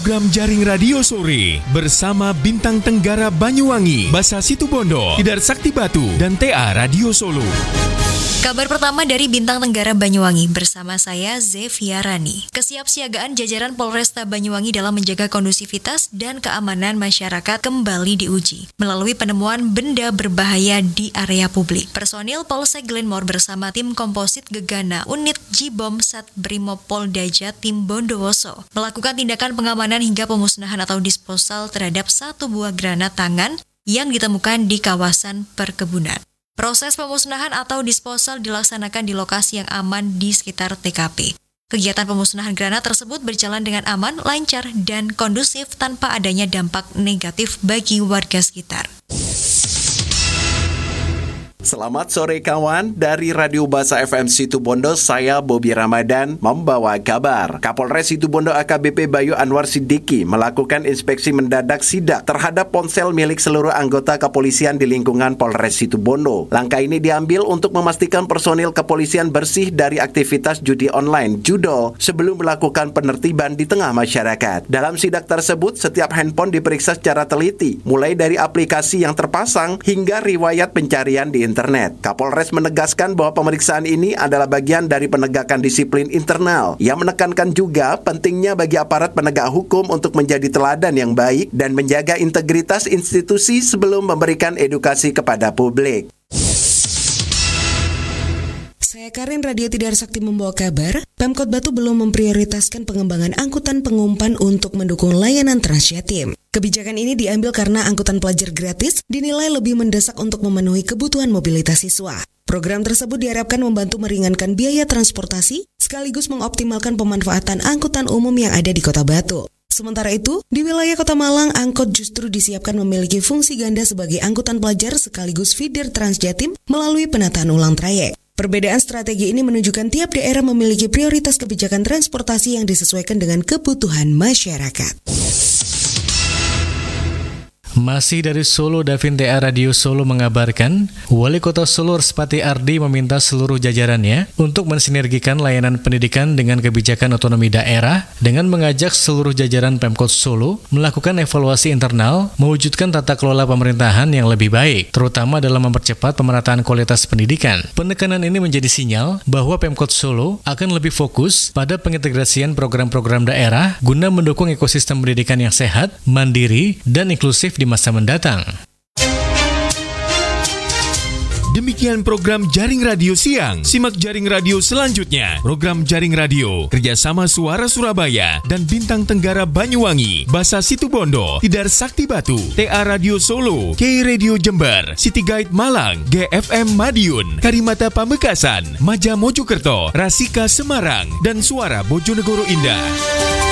program Jaring Radio Sore bersama Bintang Tenggara Banyuwangi, Basa Situbondo, Tidar Sakti Batu, dan TA Radio Solo. Kabar pertama dari Bintang Tenggara Banyuwangi bersama saya Zefiarani. Kesiapsiagaan jajaran Polresta Banyuwangi dalam menjaga kondusivitas dan keamanan masyarakat kembali diuji melalui penemuan benda berbahaya di area publik. Personil Polsek Glenmore bersama tim komposit Gegana Unit Jibom Sat Brimob Polda Jatim Bondowoso melakukan tindakan pengamanan hingga pemusnahan atau disposal terhadap satu buah granat tangan yang ditemukan di kawasan perkebunan. Proses pemusnahan atau disposal dilaksanakan di lokasi yang aman di sekitar TKP. Kegiatan pemusnahan granat tersebut berjalan dengan aman, lancar, dan kondusif tanpa adanya dampak negatif bagi warga sekitar. Selamat sore kawan, dari Radio Basa FM Situbondo, saya Bobi Ramadan membawa kabar. Kapolres Situbondo AKBP Bayu Anwar Siddiqui melakukan inspeksi mendadak sidak terhadap ponsel milik seluruh anggota kepolisian di lingkungan Polres Situbondo. Langkah ini diambil untuk memastikan personil kepolisian bersih dari aktivitas judi online (judo) sebelum melakukan penertiban di tengah masyarakat. Dalam sidak tersebut, setiap handphone diperiksa secara teliti, mulai dari aplikasi yang terpasang hingga riwayat pencarian di internet. Kapolres menegaskan bahwa pemeriksaan ini adalah bagian dari penegakan disiplin internal. Ia menekankan juga pentingnya bagi aparat penegak hukum untuk menjadi teladan yang baik dan menjaga integritas institusi sebelum memberikan edukasi kepada publik. Saya Karin, Radio Tidar Sakti membawa kabar, Pemkot Batu belum memprioritaskan pengembangan angkutan pengumpan untuk mendukung layanan Transjatim. Kebijakan ini diambil karena angkutan pelajar gratis dinilai lebih mendesak untuk memenuhi kebutuhan mobilitas siswa. Program tersebut diharapkan membantu meringankan biaya transportasi, sekaligus mengoptimalkan pemanfaatan angkutan umum yang ada di Kota Batu. Sementara itu, di wilayah Kota Malang, angkot justru disiapkan memiliki fungsi ganda sebagai angkutan pelajar sekaligus feeder Transjatim melalui penataan ulang trayek. Perbedaan strategi ini menunjukkan tiap daerah memiliki prioritas kebijakan transportasi yang disesuaikan dengan kebutuhan masyarakat. Masih dari Solo, Davin TA Radio Solo mengabarkan, Wali Kota Solo Respati Ardi meminta seluruh jajarannya untuk mensinergikan layanan pendidikan dengan kebijakan otonomi daerah dengan mengajak seluruh jajaran Pemkot Solo melakukan evaluasi internal, mewujudkan tata kelola pemerintahan yang lebih baik, terutama dalam mempercepat pemerataan kualitas pendidikan. Penekanan ini menjadi sinyal bahwa Pemkot Solo akan lebih fokus pada pengintegrasian program-program daerah guna mendukung ekosistem pendidikan yang sehat, mandiri, dan inklusif di masa mendatang. Demikian program Jaring Radio Siang. Simak Jaring Radio selanjutnya. Program Jaring Radio kerjasama Suara Surabaya dan Bintang Tenggara Banyuwangi, Basa Situbondo, Tidar Sakti Batu, TA Radio Solo, K Radio Jember, City Guide Malang, GFM Madiun, Karimata Pamekasan, Maja Mojokerto, Rasika Semarang, dan Suara Bojonegoro Indah.